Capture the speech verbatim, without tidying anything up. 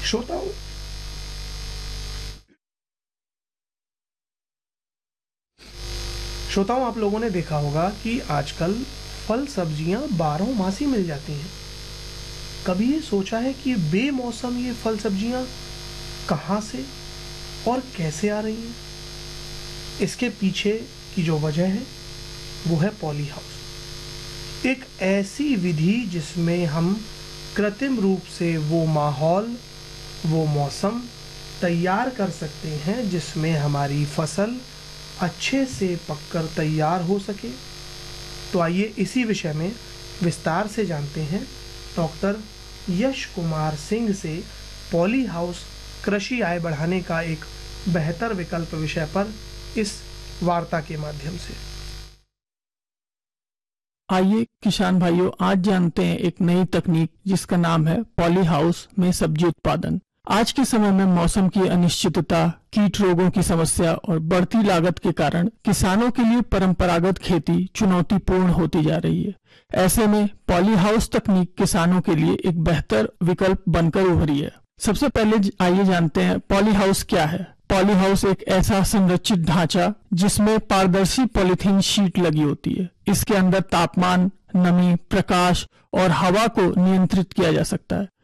श्रोताओं, श्रोताओं आप लोगों ने देखा होगा कि आजकल फल सब्जियां बारह मासी मिल जाती हैं। कभी ये सोचा है कि बेमौसम ये फल सब्जियां कहां से और कैसे आ रही हैं? इसके पीछे की जो वजह है वो है पॉली हाउस, एक ऐसी विधि जिसमें हम कृत्रिम रूप से वो माहौल, वो मौसम तैयार कर सकते हैं जिसमें हमारी फसल अच्छे से पककर तैयार हो सके। तो आइए इसी विषय में विस्तार से जानते हैं डॉक्टर यश कुमार सिंह से पॉली हाउस कृषि आय बढ़ाने का एक बेहतर विकल्प विषय पर इस वार्ता के माध्यम से। आइए किसान भाइयों, आज जानते हैं एक नई तकनीक जिसका नाम है पॉली हाउस में सब्जी उत्पादन। आज के समय में मौसम की अनिश्चितता, कीट रोगों की समस्या और बढ़ती लागत के कारण किसानों के लिए परंपरागत खेती चुनौतीपूर्ण होती जा रही है। ऐसे में पॉली हाउस तकनीक किसानों के लिए एक बेहतर विकल्प बनकर उभरी है। सबसे पहले आइए जानते हैं पॉली हाउस क्या है। पॉली हाउस एक ऐसा संरचित ढांचा जिसमें पारदर्शी पॉलीथीन शीट लगी होती है। इसके अंदर तापमान, नमी, प्रकाश और हवा को नियंत्रित किया जा सकता है।